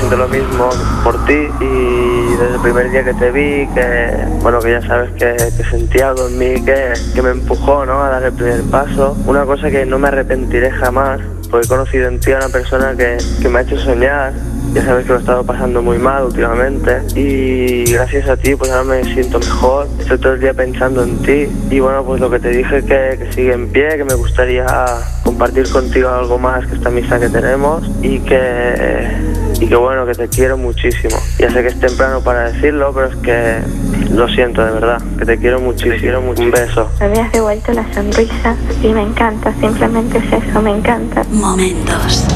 siento lo mismo por ti y desde el primer día que te vi, que bueno, que ya sabes que sentí algo en mí que me empujó, ¿no?, a dar el primer paso. Una cosa que no me arrepentiré jamás, porque he conocido en ti a una persona que me ha hecho soñar. Ya sabes que lo he estado pasando muy mal últimamente y gracias a ti pues ahora me siento mejor, estoy todo el día pensando en ti y bueno, pues lo que te dije que sigue en pie, que me gustaría compartir contigo algo más que esta amistad que tenemos y que bueno, que te quiero muchísimo. Ya sé que es temprano para decirlo, pero es que lo siento de verdad, que te quiero muchísimo. Un beso. Me habías devuelto la sonrisa y me encanta, simplemente es eso, me encanta. Momentos.